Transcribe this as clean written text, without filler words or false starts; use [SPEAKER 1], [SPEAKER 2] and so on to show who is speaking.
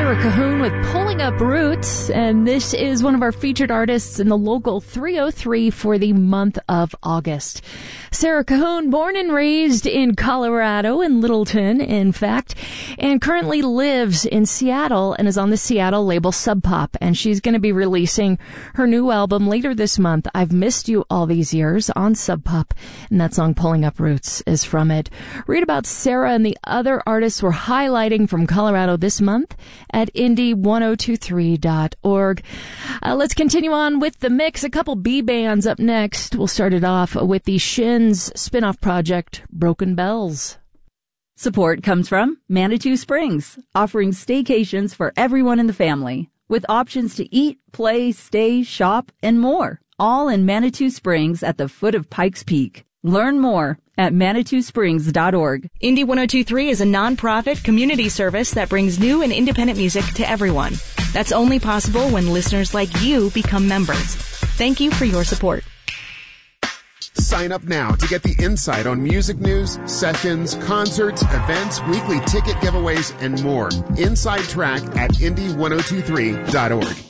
[SPEAKER 1] Sarah Cahoon with Pulling Up Roots, and this is one of our featured artists in the local 303 for the month of August. Sarah Cahoon, born and raised in Colorado, in Littleton, in fact, and currently lives in Seattle and is on the Seattle label Sub Pop, and she's going to be releasing her new album later this month, I've Missed You All These Years, on Sub Pop, and that song Pulling Up Roots is from it. Read about Sarah and the other artists we're highlighting from Colorado this month at indie1023.org. Let's continue on with the mix. A couple B-bands up next. We'll start it off with the Shins spin-off project, Broken Bells.
[SPEAKER 2] Support comes from Manitou Springs, offering staycations for everyone in the family, with options to eat, play, stay, shop, and more, all in Manitou Springs at the foot of Pikes Peak. Learn more at ManitouSprings.org.
[SPEAKER 3] Indie 1023 is a non-profit community service that brings new and independent music to everyone. That's only possible when listeners like you become members. Thank you for your support.
[SPEAKER 4] Sign up now to get the insight on music news, sessions, concerts, events, weekly ticket giveaways, and more. Inside Track at indie1023.org.